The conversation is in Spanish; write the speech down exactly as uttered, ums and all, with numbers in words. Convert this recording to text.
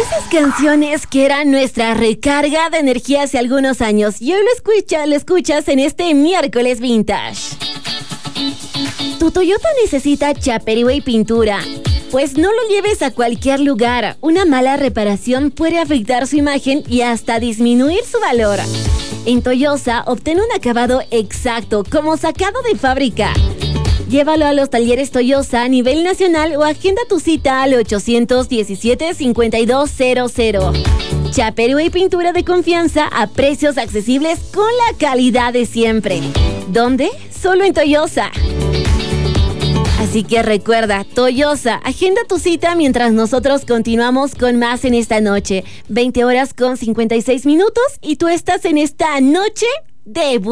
Esas canciones que eran nuestra recarga de energía hace algunos años y hoy lo, escucha, lo escuchas en este miércoles vintage. Tu Toyota necesita chaperío y pintura. Pues no lo lleves a cualquier lugar. Una mala reparación puede afectar su imagen y hasta disminuir su valor. En Toyosa, obtén un acabado exacto, como sacado de fábrica. Llévalo a los talleres Toyosa a nivel nacional o agenda tu cita al ochocientos diecisiete cincuenta y dos cero cero. Chaperío y pintura de confianza a precios accesibles con la calidad de siempre. ¿Dónde? Solo en Toyosa. Así que recuerda, Toyosa, agenda tu cita mientras nosotros continuamos con más en esta noche. veinte horas con cincuenta y seis minutos y tú estás en esta noche de